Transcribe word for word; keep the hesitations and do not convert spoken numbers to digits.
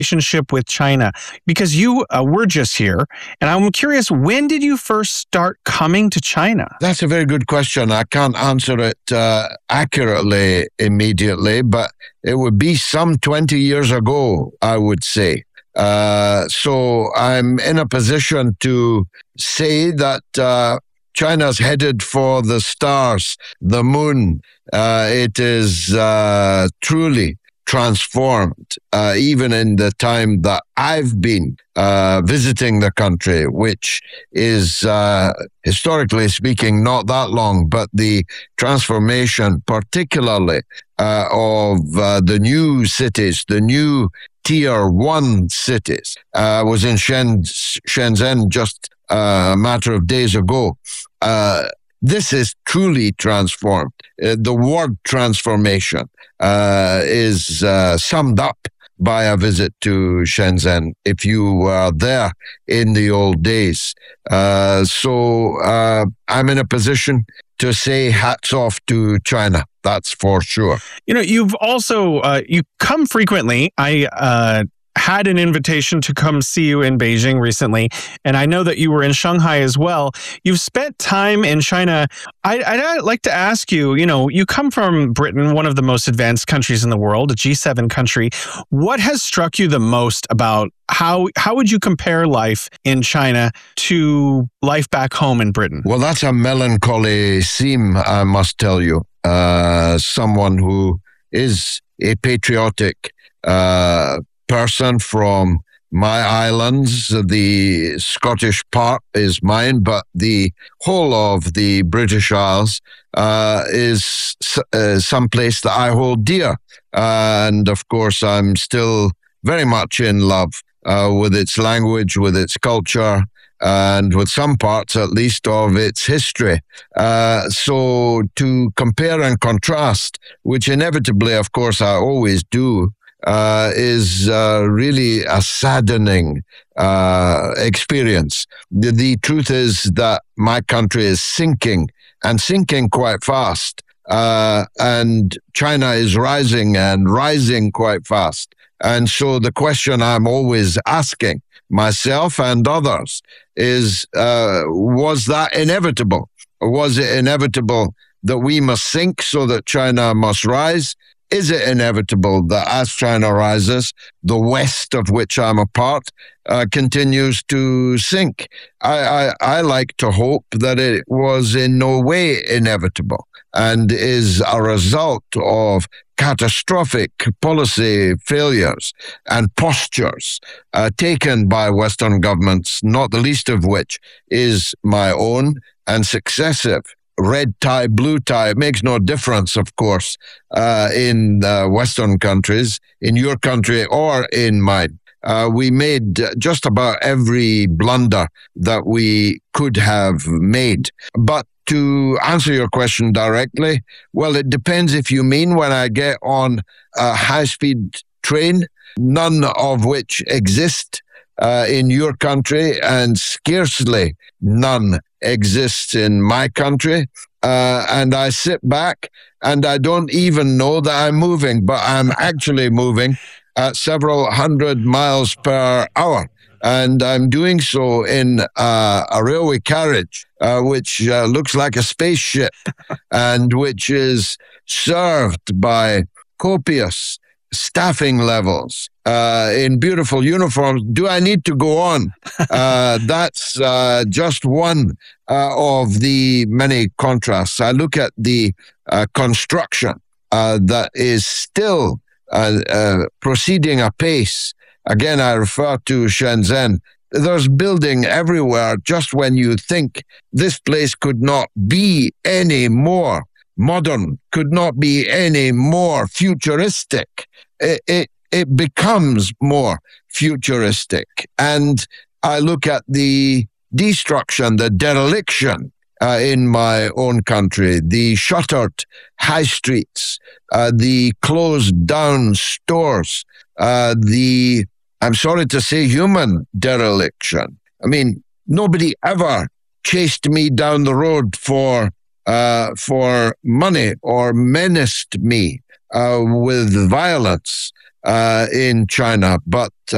relationship with China? Because you uh, were just here, and I'm curious, when did you first start coming to China? That's a very good question. I can't answer it uh, accurately immediately, but it would be some twenty years ago, I would say. Uh, so I'm in a position to say that uh, China's headed for the stars, the moon. Uh, it is uh, truly transformed, uh, even in the time that I've been uh, visiting the country, which is, uh, historically speaking, not that long, but the transformation, particularly uh, of uh, the new cities, the new tier one cities. I uh, was in Shen- Shenzhen just uh, a matter of days ago. Uh, This is truly transformed. Uh, the word transformation uh, is uh, summed up by a visit to Shenzhen, if you were there in the old days. Uh, so uh, I'm in a position to say hats off to China. That's for sure. You know, you've also, uh, you come frequently. I uh, had an invitation to come see you in Beijing recently, and I know that you were in Shanghai as well. You've spent time in China. I, I'd like to ask you, you know, you come from Britain, one of the most advanced countries in the world, a G seven country. What has struck you the most about how how would you compare life in China to life back home in Britain? Well, that's a melancholy theme, I must tell you. Uh, someone who is a patriotic uh person from my islands. The Scottish part is mine, but the whole of the British Isles uh, is uh, someplace that I hold dear. Uh, and of course, I'm still very much in love uh, with its language, with its culture, and with some parts, at least, of its history. Uh, so to compare and contrast, which inevitably, of course, I always do, Uh, is uh, really a saddening uh, experience. The, the truth is that my country is sinking, and sinking quite fast. Uh, and China is rising and rising quite fast. And so the question I'm always asking myself and others is, uh, was that inevitable? Was it inevitable that we must sink so that China must rise? Is it inevitable that as China rises, the West of which I'm a part uh, continues to sink? I, I, I like to hope that it was in no way inevitable and is a result of catastrophic policy failures and postures uh, taken by Western governments, not the least of which is my own, and successive red tie, blue tie, it makes no difference, of course, uh, in uh, Western countries, in your country or in mine. Uh, we made just about every blunder that we could have made. But to answer your question directly, well, it depends if you mean when I get on a high-speed train, none of which exist uh, in your country, and scarcely none exists in my country. Uh, and I sit back and I don't even know that I'm moving, but I'm actually moving at several hundred miles per hour. And I'm doing so in uh, a railway carriage, uh, which uh, looks like a spaceship and which is served by copious staffing levels uh, in beautiful uniforms. Do I need to go on? Uh, that's uh, just one uh, of the many contrasts. I look at the uh, construction uh, that is still uh, uh, proceeding apace. Again, I refer to Shenzhen. There's building everywhere just when you think this place could not be any more modern, could not be any more futuristic. It, it, it becomes more futuristic. And I look at the destruction, the dereliction uh, in my own country, the shuttered high streets, uh, the closed down stores, uh, the, I'm sorry to say, human dereliction. I mean, nobody ever chased me down the road for uh, for money or menaced me uh, with violence uh, in China. But uh,